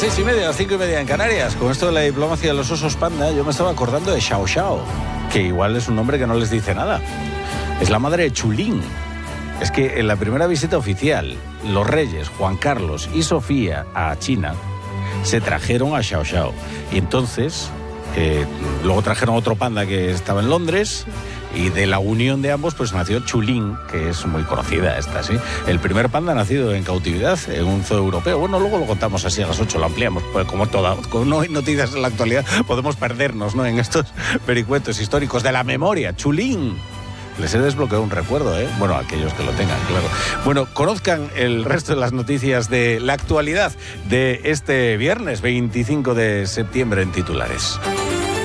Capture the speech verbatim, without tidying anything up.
seis y media, las cinco y media en Canarias. Con esto de la diplomacia de los osos panda, yo me estaba acordando de Xiao Xiao, que igual es un nombre que no les dice nada. Es la madre de Chulín. Es que en la primera visita oficial, los reyes Juan Carlos y Sofía a China se trajeron a Xiao Xiao. Y entonces, eh, luego trajeron otro panda que estaba en Londres. Y de la unión de ambos, pues nació Chulín, que es muy conocida esta, ¿sí? El primer panda nacido en cautividad en un zoo europeo. Bueno, luego lo contamos así a las ocho, lo ampliamos, pues como toda, como no hay noticias en la actualidad, podemos perdernos, ¿no?, en estos vericuetos históricos de la memoria. Chulín. Les he desbloqueado un recuerdo, ¿eh? Bueno, aquellos que lo tengan, claro. Bueno, conozcan el resto de las noticias de la actualidad de este viernes veinticinco de septiembre en titulares.